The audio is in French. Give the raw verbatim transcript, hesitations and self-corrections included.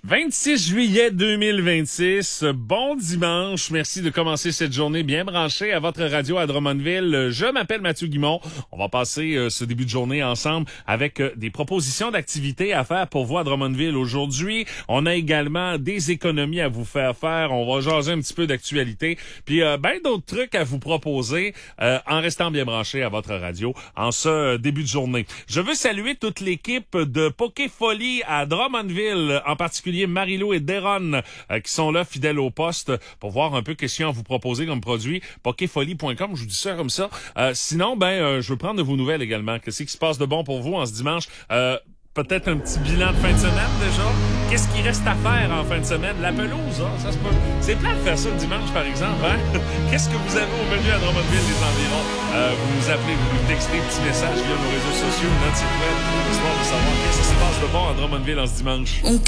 vingt-six juillet deux mille vingt-six, bon dimanche. Merci de commencer cette journée bien branchée à votre radio à Drummondville. Je m'appelle Mathieu Guimont. On va passer euh, ce début de journée ensemble avec euh, des propositions d'activités à faire pour vous à Drummondville aujourd'hui. On a également des économies à vous faire faire. On va jaser un petit peu d'actualité. Puis euh, ben d'autres trucs à vous proposer euh, en restant bien branché à votre radio en ce euh, début de journée. Je veux saluer toute l'équipe de Pokéfolie à Drummondville, en particulier Marie-Lou et Deron euh, qui sont là fidèles au poste pour voir un peu qu'est-ce qu'ils ont à vous proposer comme produit. Pokéfolie point com, je vous dis ça comme ça. Euh, sinon, ben euh, je veux prendre de vos nouvelles également. Qu'est-ce qui se passe de bon pour vous en ce dimanche? Euh, Peut-être un petit bilan de fin de semaine déjà. Qu'est-ce qui reste à faire en fin de semaine? La pelouse, hein? Ça, c'est pas... C'est plat de faire ça le dimanche, par exemple, hein? Qu'est-ce que vous avez au menu à Drummondville, les environs? Euh, vous nous appelez, vous nous textez, petit message via nos réseaux sociaux, notre site web, histoire de savoir qu'est-ce qui se passe de bon à Drummondville en ce dimanche.